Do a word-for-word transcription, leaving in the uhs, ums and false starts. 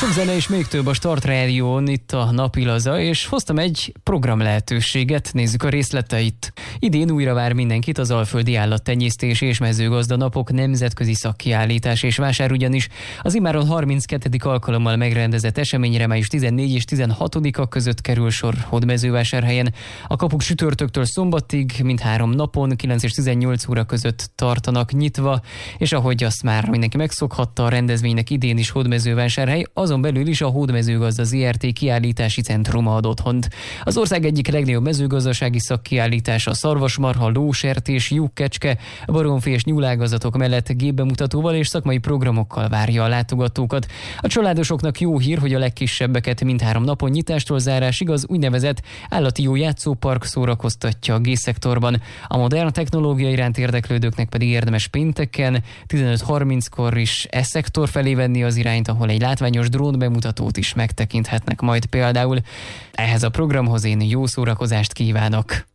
Sok zene és még több a Start Rádión, itt a Napilaza, és hoztam egy program lehetőséget, nézzük a részleteit. Idén újra vár mindenkit az Alföldi Állattenyésztés és Mezőgazda Napok nemzetközi szakkiállítás és vásár, ugyanis az immáron harminckettedik alkalommal megrendezett eseményre május tizennegyedike és tizenhatodika között kerül sor Hódmezővásárhelyen. A kapuk csütörtöktől szombatig mindhárom napon kilenc és tizennyolc óra között tartanak nyitva, és ahogy azt már mindenki megszokhatta, a rendezvénynek idén is Hódmezővásárhely, azon belül is a Hódmezőgazda zé er té kiállítási centruma ad otthont. Az ország egyik legnagyobb mezőgazdasági szakkiállítása, a szarvasmarha, lósertés, juhkecske, baromfi és nyúlágazatok mellett gépbemutatóval és szakmai programokkal várja a látogatókat. A családosoknak jó hír, hogy a legkisebbeket mindhárom napon nyitástól zárásig az úgynevezett állati jó játszópark szórakoztatja a G-szektorban. A modern technológia iránt érdeklődőknek pedig érdemes pénteken tizenöt harminckor is e szektor felé venni az irányt, ahol egy látványos drón bemutatót is megtekinthetnek majd például. Ehhez a programhoz én jó szórakozást kívánok!